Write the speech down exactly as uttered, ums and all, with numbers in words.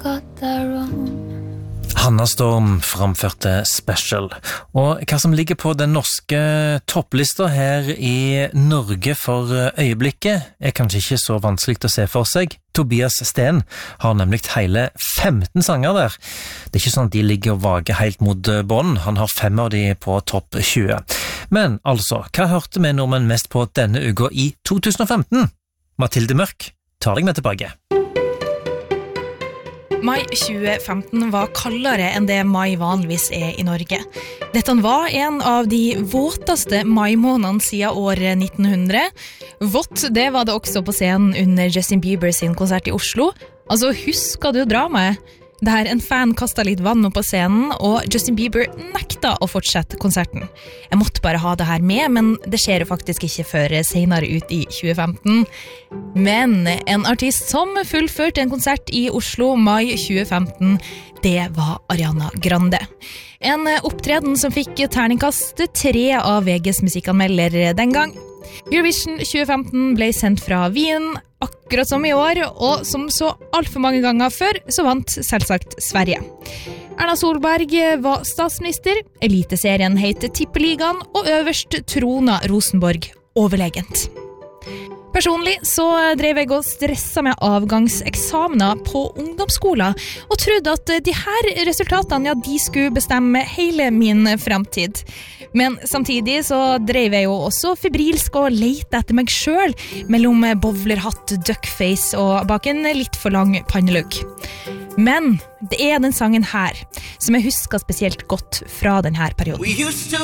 got that wrong. Hanna Storm framførte Special, og hva som ligger på den norske topplista her i Norge for øyeblikket er kanskje ikke så vanskelig å se for seg. Tobias Sten har nemlig hele femten sanger der. Det er ikke sånn at de ligger og vager helt mot bånd, han har fem av de på topp tjue. Men altså, hva hørte vi nordmenn mest på denne uka i to tusen og femten? Mathilde Mørk tar deg med tilbake. Mai tjue femten var kaldere enn det mai vanligvis er i Norge. Dette var en av de våteste maimånedene siden år nitten hundre. Vått, det var det også på scenen under Justin Bieber sin konsert i Oslo. Altså, husker du dramaet? Der en fan kastet litt vann opp på scenen, og Justin Bieber nekta å fortsette konserten. Jeg måtte bare ha det her med, men det skjer jo faktisk ikke før senere ut i tjue femten. Men en artist som fullførte en konsert i Oslo mai tjue femten, det var Ariana Grande. En opptreden som fikk terningkast tre av V G's musikkanmelder den gang. Eurovision tjue femten ble sendt fra Wien, akkurat som i år, og som så alt for mange ganger før, så vant selvsagt Sverige. Erna Solberg var statsminister, eliteserien heter Tippeligaen, og øverst trona Rosenborg overlegent. Personlig så drev jeg og stresset med avgangseksamener på ungdomsskolen, og trodde at de her resultatene, ja, de skulle bestemme hele min fremtid. Men samtidig så drev jeg jo også febrilsk og lette etter meg selv, mellom bowlerhatt, duckface og bak en litt for lang pannelugg. Men det er den sangen her, som jeg husker spesielt godt fra denne perioden.